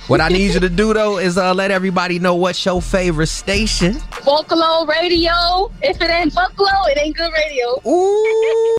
What I need you to do, though, is let everybody know what's your favorite station. Vocalo Radio. If it ain't Vocalo, it ain't good radio. Ooh.